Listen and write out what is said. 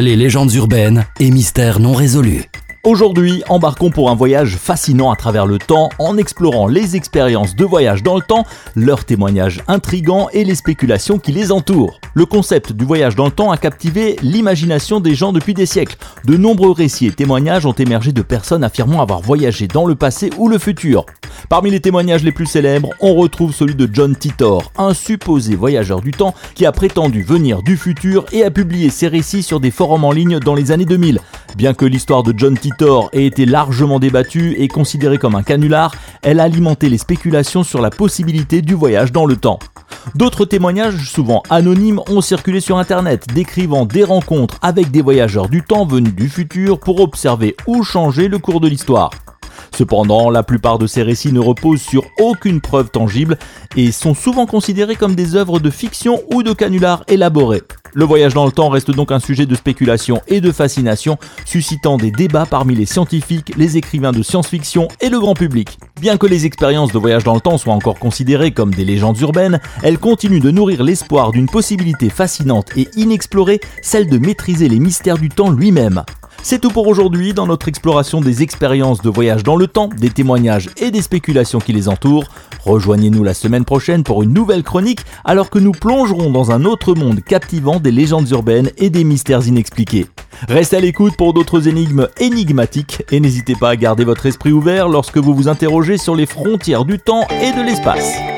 les légendes urbaines et mystères non résolus. Aujourd'hui, embarquons pour un voyage fascinant à travers le temps en explorant les expériences de voyage dans le temps, leurs témoignages intrigants et les spéculations qui les entourent. Le concept du voyage dans le temps a captivé l'imagination des gens depuis des siècles. De nombreux récits et témoignages ont émergé de personnes affirmant avoir voyagé dans le passé ou le futur. Parmi les témoignages les plus célèbres, on retrouve celui de John Titor, un supposé voyageur du temps qui a prétendu venir du futur et a publié ses récits sur des forums en ligne dans les années 2000. Bien que l'histoire de John Titor ait été largement débattue et considérée comme un canular, elle a alimenté les spéculations sur la possibilité du voyage dans le temps. D'autres témoignages, souvent anonymes, ont circulé sur internet, décrivant des rencontres avec des voyageurs du temps venus du futur pour observer ou changer le cours de l'histoire. Cependant, la plupart de ces récits ne reposent sur aucune preuve tangible et sont souvent considérés comme des œuvres de fiction ou de canulars élaborés. Le voyage dans le temps reste donc un sujet de spéculation et de fascination, suscitant des débats parmi les scientifiques, les écrivains de science-fiction et le grand public. Bien que les expériences de voyage dans le temps soient encore considérées comme des légendes urbaines, elles continuent de nourrir l'espoir d'une possibilité fascinante et inexplorée, celle de maîtriser les mystères du temps lui-même. C'est tout pour aujourd'hui dans notre exploration des expériences de voyage dans le temps, des témoignages et des spéculations qui les entourent. Rejoignez-nous la semaine prochaine pour une nouvelle chronique alors que nous plongerons dans un autre monde captivant des légendes urbaines et des mystères inexpliqués. Restez à l'écoute pour d'autres énigmes énigmatiques et n'hésitez pas à garder votre esprit ouvert lorsque vous vous interrogez sur les frontières du temps et de l'espace.